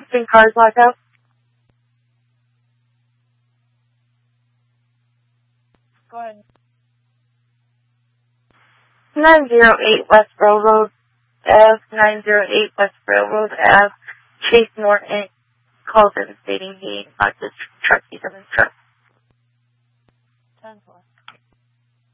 Austin Cars Lockout. 908 West Railroad Ave, 908 West Railroad Ave. Chase Norton calls in stating he knocked his truck. He's in his truck. 10-4.